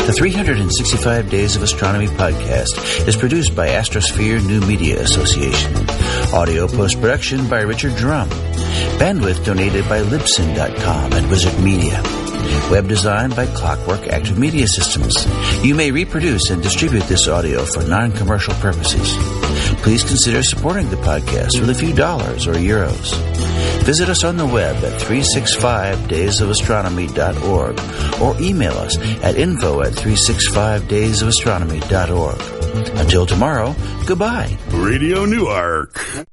The 365 Days of Astronomy podcast is produced by Astrosphere New Media Association. Audio post-production by Richard Drum. Bandwidth donated by Libsyn.com and Wizard Media. Web design by Clockwork Active Media Systems. You may reproduce and distribute this audio for non-commercial purposes. Please consider supporting the podcast with a few dollars or euros. Visit us on the web at 365daysofastronomy.org or email us at info@365daysofastronomy.org. Until tomorrow, goodbye. Radio Newark.